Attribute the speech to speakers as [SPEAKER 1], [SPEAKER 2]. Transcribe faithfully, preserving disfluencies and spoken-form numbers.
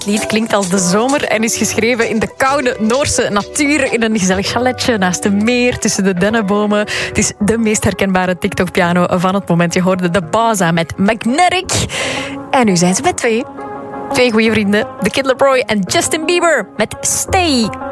[SPEAKER 1] Het lied klinkt als de zomer en is geschreven in de koude Noorse natuur, in een gezellig chaletje naast een meer tussen de dennenbomen. Het is de meest herkenbare TikTok-piano van het moment. Je hoorde de Baza met Magnetic. En nu zijn ze met twee. Twee goede vrienden, The Kid Laroi en Justin Bieber met Stay.